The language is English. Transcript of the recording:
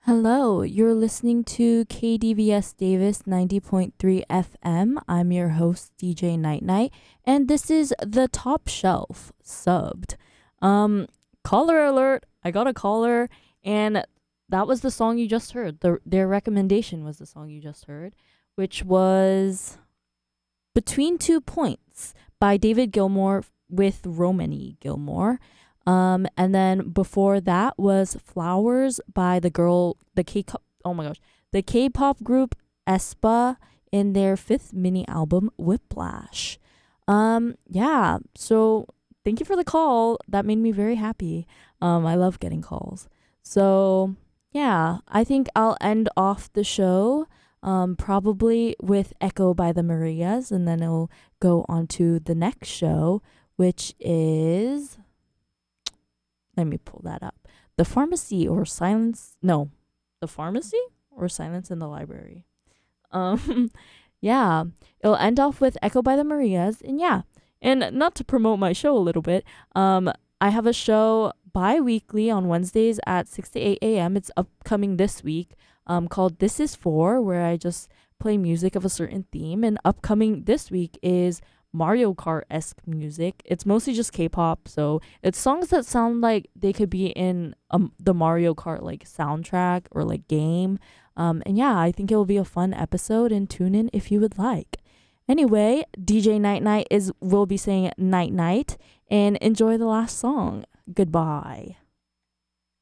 Hello, you're listening to KDVS Davis 90.3 FM. I'm your host, DJ Night Night, and this is The Top Shelf subbed. Um, Caller alert, I got a caller, and that was the song you just heard. Their recommendation was the song you just heard, which was Between 2 Points by David Gilmour with Romany Gilmore. And then before that was Flowers by the K-pop group aespa in their fifth mini album Whiplash. Yeah, so thank you for the call. That made me very happy. I love getting calls. So yeah, I think I'll end off the show probably with Echo by the Marias, and then it'll go on to the next show, which is, let me pull that up. The Pharmacy or Silence. No, The Pharmacy or Silence in the Library. Um, yeah, it'll end off with Echo by the Marias, and yeah, and not to promote my show a little bit. I have a show bi-weekly on Wednesdays at 6 to 8 a.m. It's upcoming this week. Called This Is For, where I just play music of a certain theme, and upcoming this week is Mario Kart-esque music. It's mostly just K-pop, so it's songs that sound like they could be in the Mario Kart like soundtrack or like game. And yeah, I think it will be a fun episode, and tune in if you would like. Anyway, DJ Night Night will be saying night night, and enjoy the last song. Goodbye.